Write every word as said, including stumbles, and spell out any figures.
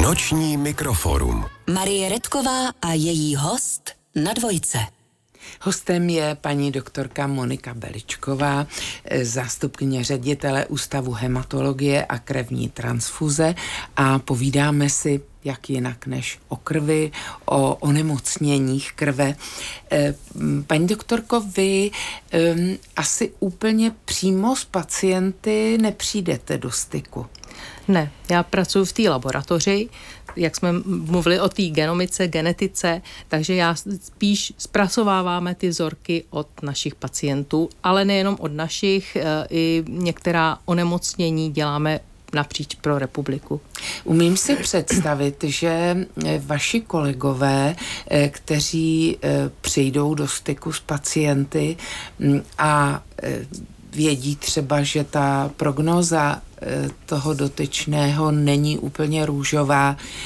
Noční mikroforum. Marie Redková a její host na Dvojce. Hostem je paní doktorka Monika Beličková, zástupkyně ředitele Ústavu hematologie a krevní transfuze, a povídáme si jak jinak než o krvi, o onemocněních krve. Paní doktorko, vy um, asi úplně přímo s pacienty nepřijdete do styku. Ne, já pracuji v té laboratoři, jak jsme mluvili o té genomice, genetice, takže já spíš zpracováváme ty vzorky od našich pacientů, ale nejenom od našich, i některá onemocnění děláme napříč pro republiku. Umím si představit, že vaši kolegové, kteří přijdou do styku s pacienty a vědí třeba, že ta prognóza toho dotyčného není úplně růžová,